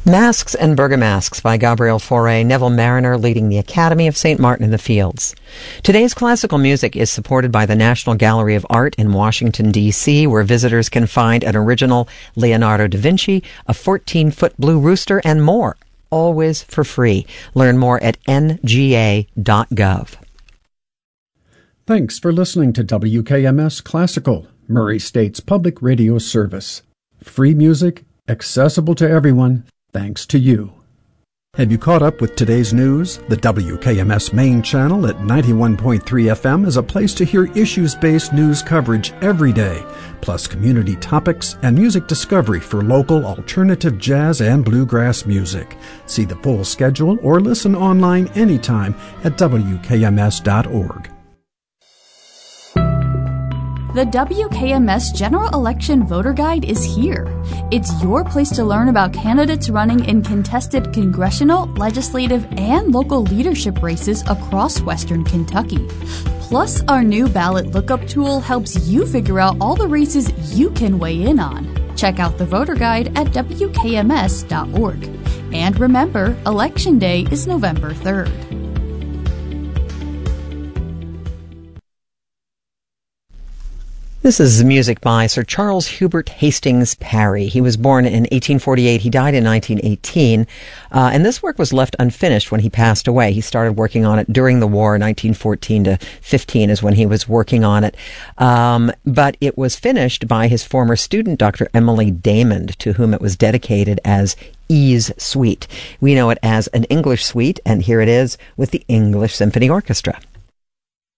Masks and Bergamasks by Gabriel Fauré, Neville Mariner leading the Academy of St. Martin in the Fields. Today's classical music is supported by the National Gallery of Art in Washington, D.C., where visitors can find an original Leonardo da Vinci, a 14-foot blue rooster, and more, always for free. Learn more at nga.gov. Thanks for listening to WKMS Classical, Murray State's public radio service. Free music, accessible to everyone, thanks to you. Have you caught up with today's news? The WKMS main channel at 91.3 FM is a place to hear issues-based news coverage every day, plus community topics and music discovery for local alternative jazz and bluegrass music. See the full schedule or listen online anytime at WKMS.org. The WKMS General Election Voter Guide is here. It's your place to learn about candidates running in contested congressional, legislative, and local leadership races across Western Kentucky. Plus, our new ballot lookup tool helps you figure out all the races you can weigh in on. Check out the voter guide at WKMS.org. And remember, Election Day is November 3rd. This is music by Sir Charles Hubert Hastings Parry. He was born in 1848. He died in 1918. And this work was left unfinished when he passed away. He started working on it during the war, 1914 to 15 is when he was working on it. But it was finished by his former student, Dr. Emily Damond, to whom it was dedicated as E's Suite. We know it as an English suite, and here it is with the English Symphony Orchestra.